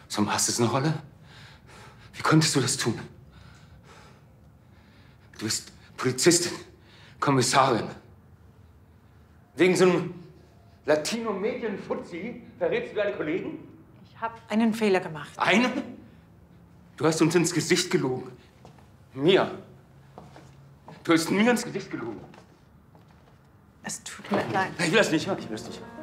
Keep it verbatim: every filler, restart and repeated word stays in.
Zum hast du eine Rolle? Wie konntest du das tun? Du bist Polizistin, Kommissarin. Wegen so einem Latino-Medien-Fuzzi verrätst du deine Kollegen? Ich habe einen Fehler gemacht. Einen? Du hast uns ins Gesicht gelogen. Mir. Du hast mir ins Gesicht gelogen. Es tut mir leid. Ich will das nicht hören, ich will das nicht hören.